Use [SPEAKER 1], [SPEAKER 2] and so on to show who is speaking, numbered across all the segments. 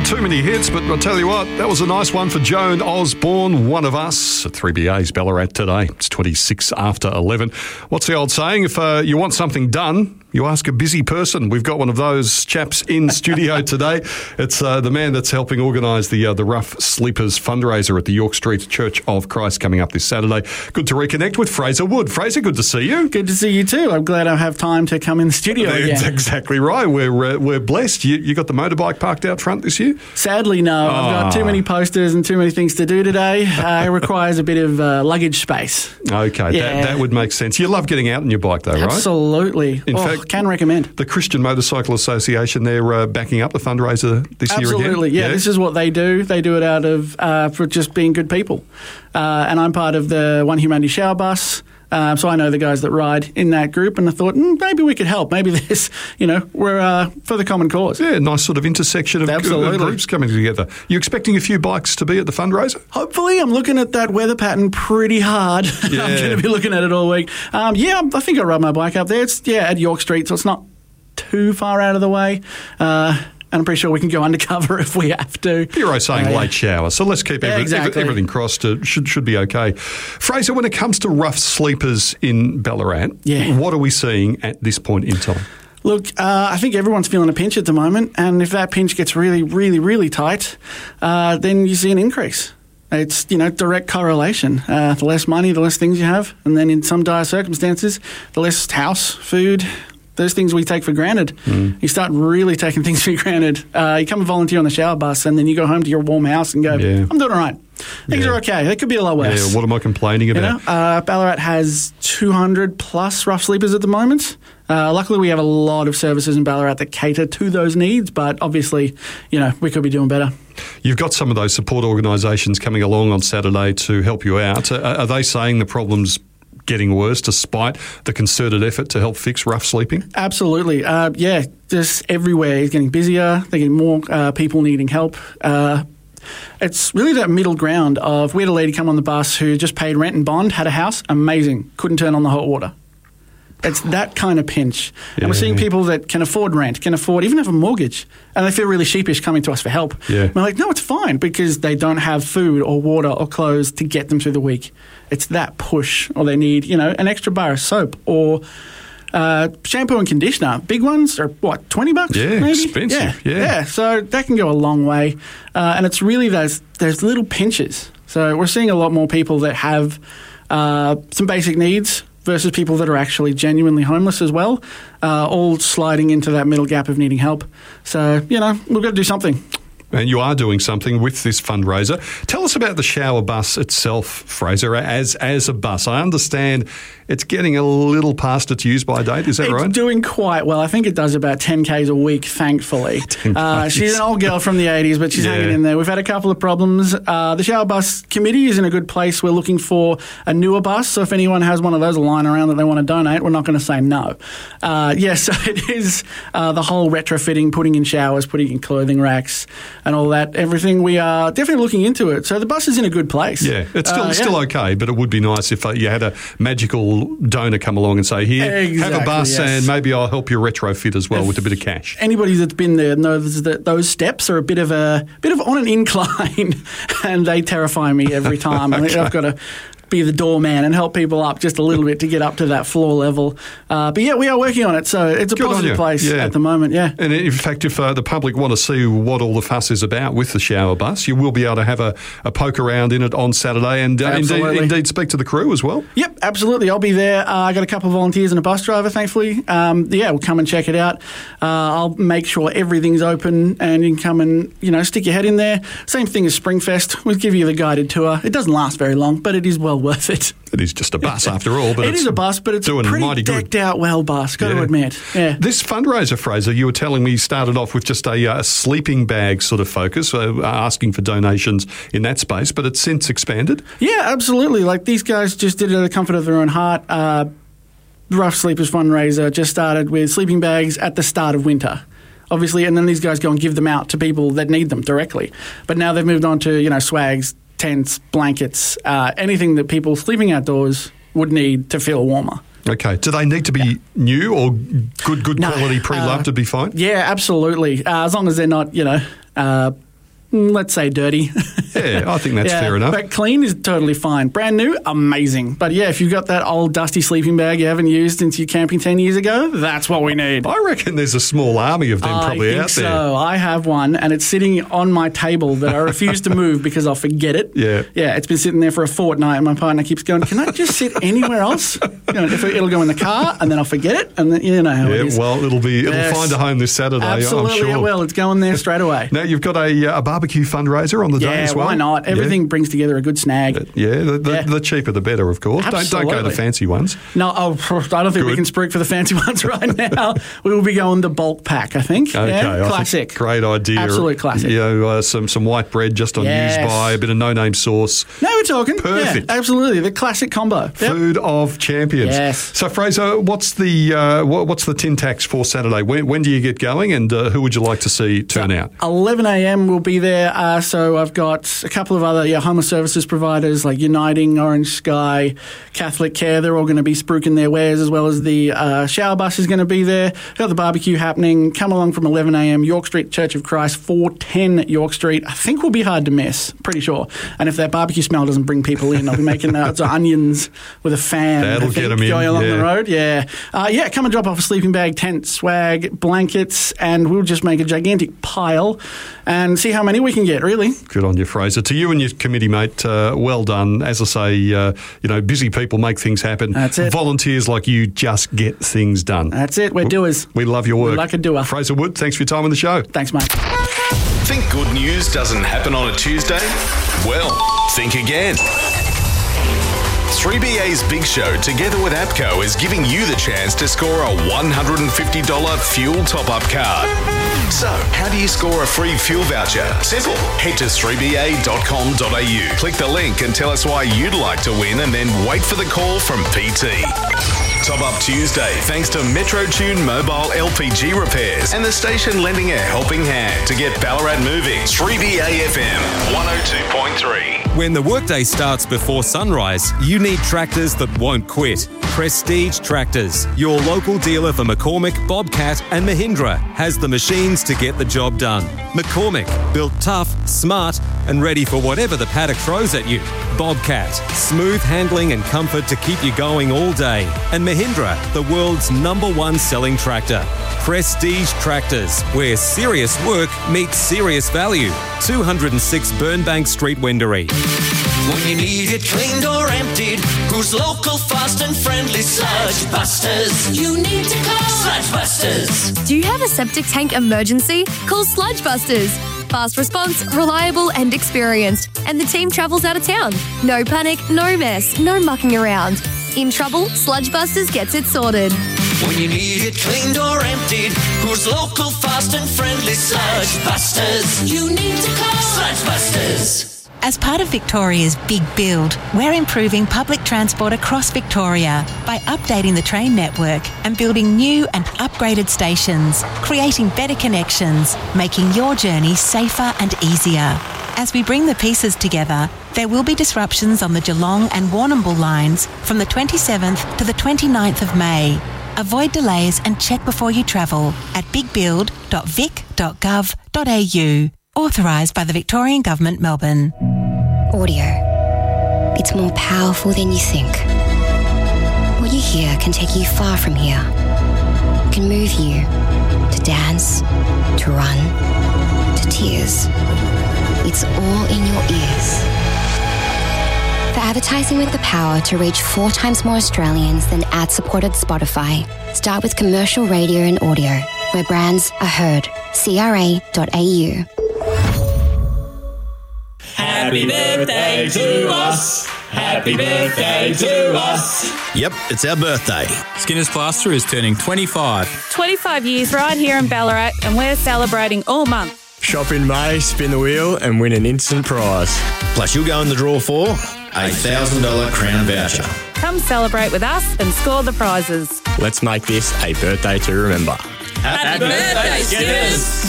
[SPEAKER 1] too many hits, but I'll tell you what, that was a nice one for Joan Osborne, One of Us, at 3BA's Ballarat today. It's 26 after 11. What's the old saying? If you want something done, you ask a busy person. We've got one of those chaps in studio today. It's the man that's helping organise the Rough Sleepers fundraiser at the York Street Church of Christ coming up this Saturday. Good to reconnect with Fraser Wood. Fraser, good to see you.
[SPEAKER 2] Good to see you too. I'm glad I have time to come in the studio again.
[SPEAKER 1] That's exactly right. We're blessed. You got the motorbike parked out front this year?
[SPEAKER 2] Sadly, no. I've got too many posters and too many things to do today. It requires a bit of luggage space.
[SPEAKER 1] Okay,
[SPEAKER 2] Yeah.
[SPEAKER 1] that would make sense. You love getting out on your bike though, right?
[SPEAKER 2] Absolutely.
[SPEAKER 1] In fact,
[SPEAKER 2] can recommend.
[SPEAKER 1] The Christian Motorcycle Association, they're backing up the fundraiser this year again?
[SPEAKER 2] Absolutely, yeah. This is what they do. They do it out of for just being good people. And I'm part of the One Humanity shower bus. So I know the guys that ride in that group, and I thought maybe we could help. Maybe this, we're for the common cause.
[SPEAKER 1] Yeah, nice sort of intersection of groups coming together. You expecting a few bikes to be at the fundraiser?
[SPEAKER 2] Hopefully. I'm looking at that weather pattern pretty hard.
[SPEAKER 1] Yeah.
[SPEAKER 2] I'm going to be looking at it all week. I think I'll ride my bike up there. It's at York Street, so it's not too far out of the way. And I'm pretty sure we can go undercover if we have to.
[SPEAKER 1] Bureau saying late shower, so let's keep everything crossed. Should be okay. Fraser, when it comes to rough sleepers in Ballarat, what are we seeing at this point in time?
[SPEAKER 2] Look, I think everyone's feeling a pinch at the moment, and if that pinch gets really, really, really tight, then you see an increase. It's, direct correlation. The less money, the less things you have, and then in some dire circumstances, the less house, food, those things we take for granted. You start really taking things for granted. You come and volunteer on the shower bus, and then you go home to your warm house and go, I'm doing all right. Things are okay. They could be a lot worse.
[SPEAKER 1] Yeah, what am I complaining about?
[SPEAKER 2] Ballarat has 200 plus rough sleepers at the moment. Luckily, we have a lot of services in Ballarat that cater to those needs, but obviously, we could be doing better.
[SPEAKER 1] You've got some of those support organisations coming along on Saturday to help you out. Are they saying the problem's getting worse despite the concerted effort to help fix rough sleeping?
[SPEAKER 2] Absolutely. Just everywhere is getting busier. They're getting more people needing help. It's really that middle ground of, we had a lady come on the bus who just paid rent and bond, had a house, amazing, couldn't turn on the hot water. It's that kind of pinch. Yeah. And we're seeing people that can afford rent, can afford, even have a mortgage, and they feel really sheepish coming to us for help.
[SPEAKER 1] Yeah.
[SPEAKER 2] We're like, no, it's fine, because they don't have food or water or clothes to get them through the week. It's that push, or they need, an extra bar of soap or shampoo and conditioner. Big ones are, $20
[SPEAKER 1] Yeah,
[SPEAKER 2] maybe?
[SPEAKER 1] expensive.
[SPEAKER 2] Yeah, so that can go a long way. And it's really those little pinches. So we're seeing a lot more people that have some basic needs versus people that are actually genuinely homeless as well, all sliding into that middle gap of needing help. So, we've got to do something.
[SPEAKER 1] And you are doing something with this fundraiser. Tell us about the shower bus itself, Fraser, as a bus. I understand it's getting a little past its use-by date. Is that right?
[SPEAKER 2] It's doing quite well. I think it does about 10 Ks a week, thankfully. She's an old girl from the 80s, but she's hanging in there. We've had a couple of problems. The shower bus committee is in a good place. We're looking for a newer bus, so if anyone has one of those lying around that they want to donate, we're not going to say no. So it is the whole retrofitting, putting in showers, putting in clothing racks, and all that, everything. We are definitely looking into it. So the bus is in a good place.
[SPEAKER 1] Yeah, it's still okay, but it would be nice if you had a magical donor come along and say, here, have a bus, and maybe I'll help you retrofit as well with a bit of cash.
[SPEAKER 2] Anybody that's been there knows that those steps are a bit of on an incline, and they terrify me every time. I think I've got to be the doorman and help people up just a little bit to get up to that floor level. But we are working on it, so it's a positive place at the moment, And
[SPEAKER 1] in fact, if the public want to see what all the fuss is about with the shower bus, you will be able to have a poke around in it on Saturday and indeed speak to the crew as well.
[SPEAKER 2] Yep, absolutely. I'll be there. I got a couple of volunteers and a bus driver, thankfully. We'll come and check it out. I'll make sure everything's open and you can come and, stick your head in there. Same thing as Springfest. We'll give you the guided tour. It doesn't last very long, but it is well worth it.
[SPEAKER 1] It is just a bus after all. But
[SPEAKER 2] it is a bus, but it's a pretty decked out bus, got to admit. Yeah.
[SPEAKER 1] This fundraiser, Fraser, you were telling me started off with just a sleeping bag sort of focus, asking for donations in that space, but it's since expanded?
[SPEAKER 2] Yeah, absolutely. Like these guys just did it in the comfort of their own heart. Rough Sleepers fundraiser just started with sleeping bags at the start of winter. Obviously, and then these guys go and give them out to people that need them directly. But now they've moved on to, swags, tents, blankets, anything that people sleeping outdoors would need to feel warmer.
[SPEAKER 1] Okay. Do they need to be new or good quality pre-loved to be fine?
[SPEAKER 2] Yeah, absolutely. As long as they're not, let's say dirty.
[SPEAKER 1] Yeah, I think that's fair enough.
[SPEAKER 2] But clean is totally fine. Brand new, amazing. But yeah, if you've got that old dusty sleeping bag you haven't used since you're camping 10 years ago, that's what we need.
[SPEAKER 1] I reckon there's a small army of them probably out there.
[SPEAKER 2] So I have one, and it's sitting on my table that I refuse to move because I'll forget it.
[SPEAKER 1] Yeah.
[SPEAKER 2] Yeah, it's been sitting there for a fortnight, and my partner keeps going, can I just sit anywhere else? It'll go in the car, and then I'll forget it, and then, you know how it is.
[SPEAKER 1] Well, it'll find a home this Saturday,
[SPEAKER 2] Absolutely,
[SPEAKER 1] I'm sure.
[SPEAKER 2] it will. It's going there straight away.
[SPEAKER 1] Now, you've got a barbecue fundraiser on the day as well.
[SPEAKER 2] Yeah, why not? Everything brings together a good snag.
[SPEAKER 1] The cheaper the better, of course. Don't go the fancy ones.
[SPEAKER 2] No, I don't think we can speak for the fancy ones right now. We will be going the bulk pack, I think.
[SPEAKER 1] Okay,
[SPEAKER 2] yeah? Classic.
[SPEAKER 1] Great idea.
[SPEAKER 2] Absolute classic.
[SPEAKER 1] Some white bread just on use by, a bit of no-name sauce.
[SPEAKER 2] Now we're talking.
[SPEAKER 1] Perfect.
[SPEAKER 2] Yeah, absolutely. The classic combo.
[SPEAKER 1] Food of champions.
[SPEAKER 2] Yes.
[SPEAKER 1] So, Fraser, what's the tin tax for Saturday? When do you get going, and who would you like to see turn out?
[SPEAKER 2] 11 a.m. we'll be there. So I've got a couple of other homeless services providers like Uniting, Orange Sky, Catholic Care. They're all going to be spruiking their wares, as well as the shower bus is going to be there. Got the barbecue happening. Come along from 11 a.m. York Street Church of Christ, 410 York Street. I think we'll be hard to miss, pretty sure. And if that barbecue smell doesn't bring people in, I'll be making onions with a fan.
[SPEAKER 1] That'll get them in.
[SPEAKER 2] Going along the road, come and drop off a sleeping bag, tent, swag, blankets, and we'll just make a gigantic pile and see how many we can get, really.
[SPEAKER 1] Good on you, Fraser. To you and your committee, mate, well done. As I say, busy people make things happen.
[SPEAKER 2] That's it.
[SPEAKER 1] Volunteers like you just get things done.
[SPEAKER 2] That's it. We're doers.
[SPEAKER 1] We love your work.
[SPEAKER 2] We're like a doer.
[SPEAKER 1] Fraser Wood, thanks for your time on the show.
[SPEAKER 2] Thanks, mate.
[SPEAKER 3] Think good news doesn't happen on a Tuesday? Well, think again. 3BA's Big Show, together with APCO, is giving you the chance to score a $150 fuel top-up card. So, how do you score a free fuel voucher? Simple. Head to 3ba.com.au. Click the link and tell us why you'd like to win, and then wait for the call from PT. Top Up Tuesday, thanks to MetroTune Mobile LPG Repairs and the station lending a helping hand to get Ballarat moving. 3BA FM 102.3.
[SPEAKER 4] When the workday starts before sunrise, you need tractors that won't quit. Prestige Tractors, your local dealer for McCormick, Bobcat and Mahindra, has the machines to get the job done. McCormick, built tough, smart and ready for whatever the paddock throws at you. Bobcat, smooth handling and comfort to keep you going all day. And Mahindra, the world's #1 selling tractor. Prestige Tractors, where serious work meets serious value. 206 Burnbank Street, Wendouree.
[SPEAKER 5] When you need it cleaned or emptied, who's local, fast and friendly? Sludge Busters. You need to call Sludge Busters.
[SPEAKER 6] Do you have a septic tank emergency? Call Sludge Busters. Fast response, reliable and experienced. And the team travels out of town. No panic, no mess, no mucking around. In trouble, Sludge Busters gets it sorted.
[SPEAKER 5] When you need it cleaned or emptied, who's local, fast and friendly? Sludge Busters. You need to call Sludge Busters.
[SPEAKER 7] As part of Victoria's Big Build, we're improving public transport across Victoria by updating the train network and building new and upgraded stations, creating better connections, making your journey safer and easier. As we bring the pieces together, there will be disruptions on the Geelong and Warrnambool lines from the 27th to the 29th of May. Avoid delays and check before you travel at bigbuild.vic.gov.au. Authorised by the Victorian Government, Melbourne.
[SPEAKER 8] Audio. It's more powerful than you think. What you hear can take you far from here. It can move you to dance, to run, to tears. It's all in your ears. For advertising with the power to reach 4 times more Australians than ad-supported Spotify, start with commercial radio and audio, where brands are heard. CRA.au.
[SPEAKER 5] Happy birthday to us. Happy birthday to us.
[SPEAKER 9] Yep, it's our birthday.
[SPEAKER 10] Skinner's Plaster is turning 25.
[SPEAKER 11] 25 years right here in Ballarat, and we're celebrating all month.
[SPEAKER 12] Shop in May, spin the wheel and win an instant prize.
[SPEAKER 9] Plus you'll go in the draw for a $1,000 Crown voucher.
[SPEAKER 11] Come celebrate with us and score the prizes.
[SPEAKER 12] Let's make this a birthday to remember.
[SPEAKER 5] Happy birthday, Skinners!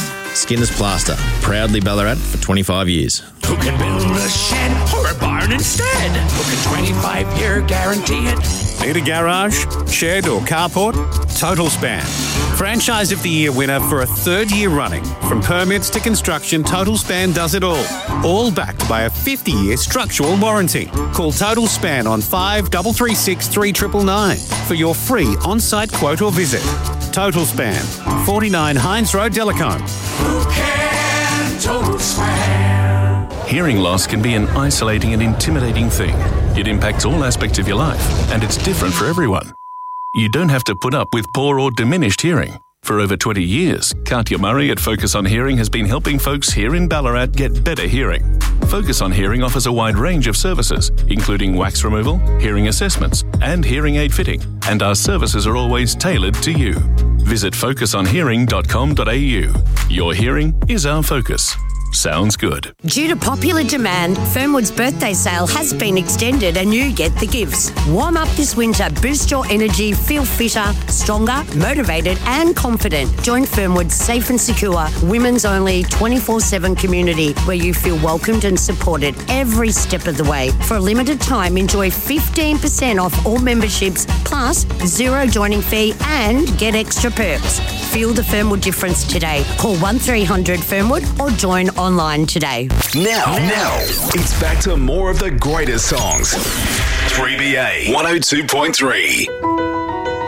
[SPEAKER 9] Skinner's Plaster. Proudly Ballarat for 25 years.
[SPEAKER 13] Who can build a shed or a barn instead? Who can 25-year guarantee it?
[SPEAKER 14] Need a garage, shed or carport? Total Span. Franchise of the Year winner for a third year running. From permits to construction, Total Span does it all. All backed by a 50-year structural warranty. Call Total Span on 5336 3999 for your free on-site quote or visit. Total Span, 49 Hines Road, Delacombe.
[SPEAKER 13] Who can Total Span?
[SPEAKER 15] Hearing loss can be an isolating and intimidating thing. It impacts all aspects of your life, and it's different for everyone. You don't have to put up with poor or diminished hearing. For over 20 years, Katya Murray at Focus on Hearing has been helping folks here in Ballarat get better hearing. Focus on Hearing offers a wide range of services, including wax removal, hearing assessments, and hearing aid fitting, and our services are always tailored to you. Visit focusonhearing.com.au. Your hearing is our focus. Sounds good.
[SPEAKER 16] Due to popular demand, Fernwood's birthday sale has been extended and you get the gifts. Warm up this winter, boost your energy, feel fitter, stronger, motivated and confident. Join Fernwood's safe and secure, women's only 24/7 community where you feel welcomed and supported every step of the way. For a limited time, enjoy 15% off all memberships plus zero joining fee and get extra perks. Feel the Fernwood difference today. Call 1300 Fernwood or join online today.
[SPEAKER 3] Now, it's back to more of the greatest songs. 3BA 102.3.